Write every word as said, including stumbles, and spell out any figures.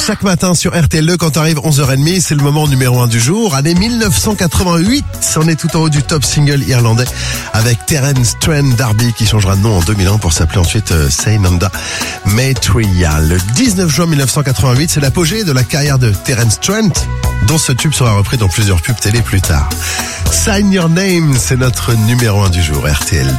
chaque matin sur R T L E quand arrive onze heures trente, c'est le moment numéro un du jour. Année mille neuf cent quatre-vingt-huit, on est tout en haut du top single irlandais avec Terence Trent D'Arby qui changera de nom en deux mille un pour s'appeler ensuite euh, Sainanda Maitreya. Le dix-neuf juin mille neuf cent quatre-vingt-huit, c'est l'apogée de la carrière de Terence Trent, dont ce tube sera repris dans plusieurs pubs télé plus tard. Sign Your Name, c'est notre numéro un du jour, R T L.